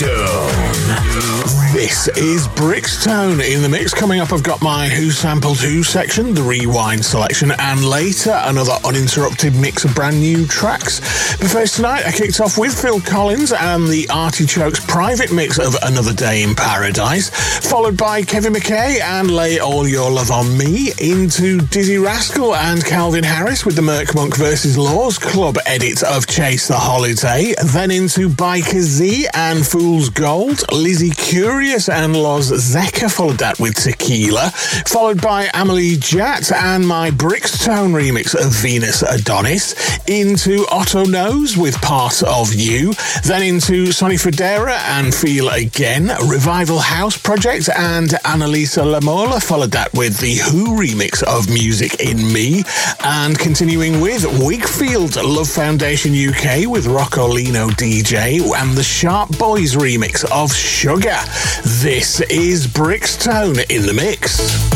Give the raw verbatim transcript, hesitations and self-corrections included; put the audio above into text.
Brixtone. This is Brixtone. In the mix coming up, I've got my Who Sampled Who section, the rewind selection, and later another uninterrupted mix of brand new tracks. But first tonight, I kicked off with Phil Collins and the Artichokes private mix of Another Day in Paradise, followed by Kevin McKay and Lay All Your Love on Me, into Dizzy Rascal and Calvin Harris with the Merc Monk versus Laws Club edit of Chase the Holiday, then into Biker Z and Fool's Gold, Lizzie Curious and Loz Zeka followed that with Tequila, followed by Amelie Jatt and my Brixtone remix of Venus Adonis, into Otto Knows with Part of You, then into Sonny Fodera and Feel Again, Revival House Project and Annalisa Lamola followed that with the Who remix of Music in Me, and continuing with Wigfield Love Foundation U K with Roccolino D J and the Sharp Boys remix of Sugar. This is Brixtone in the mix.